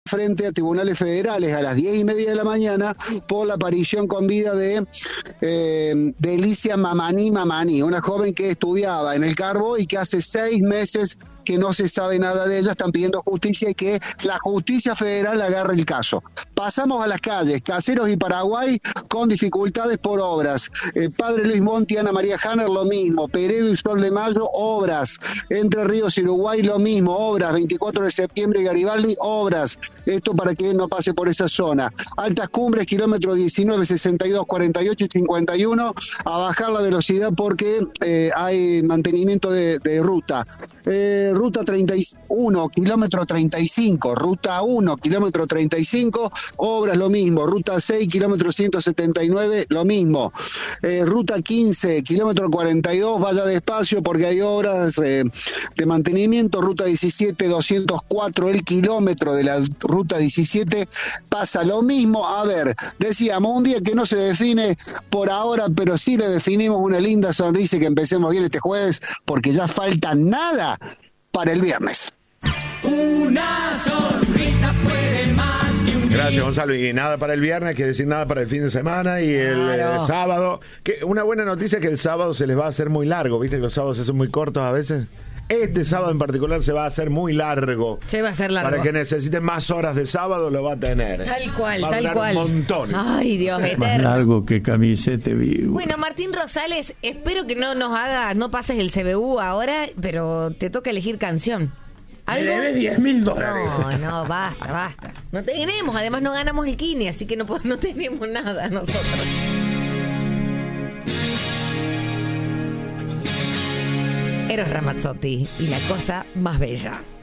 frente a tribunales federales a las 10:30 de la mañana por la aparición con vida de Elicia Mamani, una joven que estudiaba en el Carbo y que hace 6 meses que no se sabe nada de ella. Están pidiendo justicia y que la justicia federal agarre el caso. Pasamos a las calles, Caseros y Paraguay con dificultades por obras. Padre Luis Monti, Ana María Hanner, lo mismo. Peredo y Sol de Mayo, obras. Entre Ríos y Uruguay, lo mismo, obras. 24 de septiembre y Garibaldi, obras. Esto para que no pase por esa zona. Altas Cumbres, kilómetro 19, 62, 48 y 51, a bajar la velocidad porque hay mantenimiento de ruta. Ruta 31, kilómetro 35, ruta 1, kilómetro 35, obras lo mismo, ruta 6, kilómetro 179, lo mismo, ruta 15, kilómetro 42, vaya despacio porque hay obras de mantenimiento, ruta 17, 204, el kilómetro de la ruta 17, pasa lo mismo. A ver, decíamos, un día que no se define por ahora, pero sí le definimos una linda sonrisa y que empecemos bien este jueves, porque ya falta nada para el viernes. Una sonrisa puede más que un... Gracias, Gonzalo. Y nada para el viernes, quiere decir nada para el fin de semana y el sábado. Que una buena noticia es que el sábado se les va a hacer muy largo. ¿Viste que los sábados se hacen muy cortos a veces? Este sábado en particular se va a hacer muy largo. Se va a hacer largo. Para que necesite más horas de sábado lo va a tener. Tal cual, va a tal durar cual. Un montón. Ay, Dios, eterno. Más largo que camisete vivo. Bueno, Martín Rosales, espero que no pases el CBU ahora, pero te toca elegir canción. Me debes $10.000. No, basta. No tenemos, además no ganamos el Kini, así que no tenemos nada nosotros. Eros Ramazzotti y la cosa más bella.